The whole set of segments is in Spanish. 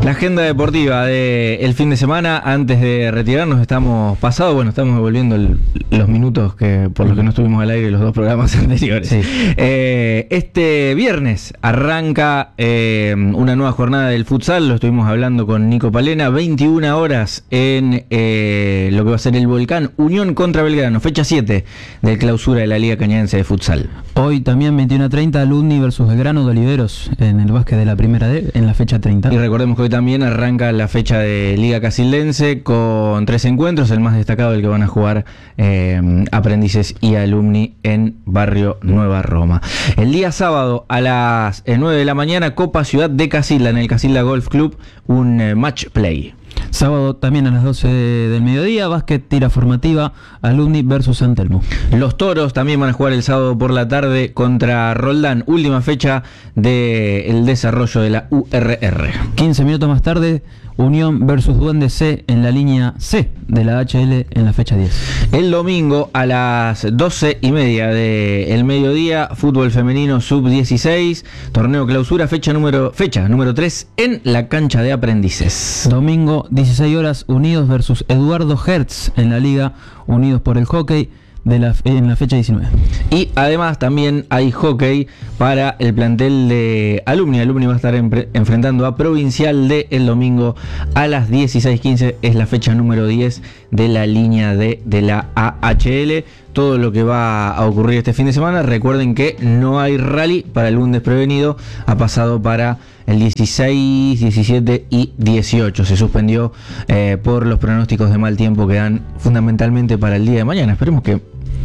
La agenda deportiva del fin de semana. Antes de retirarnos, estamos devolviendo los minutos por los que no estuvimos al aire los dos programas anteriores. Sí. Este viernes arranca una nueva jornada del futsal. Lo estuvimos hablando con Nico Palena. 21 horas en lo que va a ser el Volcán. Unión contra Belgrano, fecha 7 del clausura de la Liga Cañarense de Futsal. Hoy también 21:30, Alumni versus Belgrano de Oliveros en el básquet de la Primera D en la fecha 30. Y recordemos que hoy también arranca la fecha de Liga Casildense con 3 encuentros, el más destacado el que van a jugar Aprendices y Alumni en Barrio Nueva Roma. El día sábado a las 9 de la mañana, Copa Ciudad de Casilda en el Casilda Golf Club, un match play. Sábado también a las 12 del mediodía, básquet tira formativa, Alumni versus San Telmo. Los Toros también van a jugar el sábado por la tarde contra Roldán, última fecha del desarrollo de la URR. 15 minutos más tarde, Unión versus Duende C en la línea C de la HL en la fecha 10. El domingo a las 12:30 del mediodía, fútbol femenino sub-16, torneo clausura, fecha número 3 en la cancha de Aprendices. Domingo 16 horas, Unidos versus Eduardo Hertz en la Liga Unidos por el Hockey en la fecha 19. Y además también hay hockey para el plantel de Alumni. Alumni va a estar enfrentando a Provincial D el domingo a las 16:15. Es la fecha número 10 de la línea D de la AHL. Todo lo que va a ocurrir este fin de semana. Recuerden que no hay rally para algún desprevenido. Ha pasado para el 16, 17 y 18. Se suspendió por los pronósticos de mal tiempo que dan fundamentalmente para el día de mañana. Esperemos que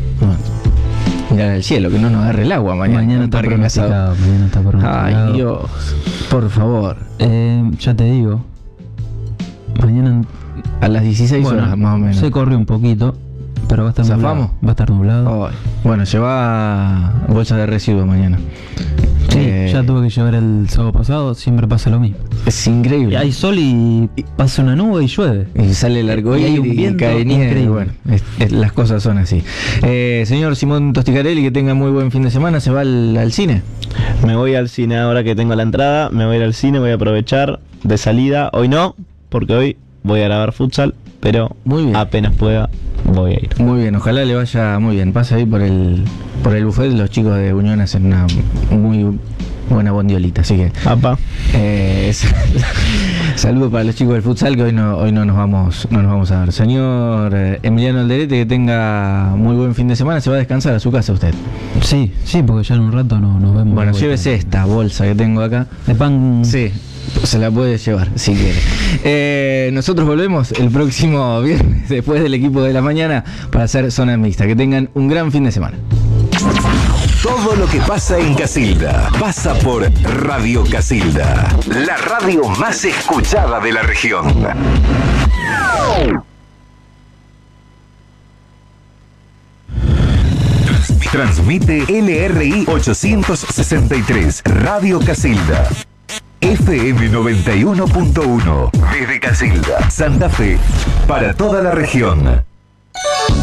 mirar al cielo, que no nos agarre el agua mañana. Mañana está pronosticado. Ay, Dios, por favor. Ya te digo, mañana a las 16 horas más o menos. Se corrió un poquito, pero va a estar nublado. Va a estar nublado. Bueno, lleva bolsa de residuos mañana. Sí, ya tuve que llevar el sábado pasado, siempre pasa lo mismo. Es increíble. Hay sol y pasa una nube y llueve. Y sale el arcoíris y cae nieve. Y bueno, las cosas son así. Señor Simón Tosticarelli, que tenga muy buen fin de semana. ¿Se va al cine? Me voy al cine ahora que tengo la entrada. Me voy a ir al cine, voy a aprovechar de salida. Hoy no, porque hoy voy a grabar futsal, pero apenas pueda voy a ir. Muy bien, ojalá le vaya muy bien. Pase ahí por el buffet. Los chicos de Unión hacen una muy buena bondiolita, así que saludos para los chicos del futsal, que hoy no nos vamos a ver. Señor Emiliano Alderete, que tenga muy buen fin de semana. Se va a descansar a su casa usted. Sí, porque ya en un rato nos vemos. Bueno, llévese esta bolsa que tengo acá de pan. Sí, se la puede llevar si quiere. Nosotros volvemos el próximo viernes después del equipo de la mañana para hacer Zona Mixta. Que tengan un gran fin de semana. Todo lo que pasa en Casilda pasa por Radio Casilda, la radio más escuchada de la región. Transmite LRI 863, Radio Casilda. FM 91.1, desde Casilda, Santa Fe, para toda la región.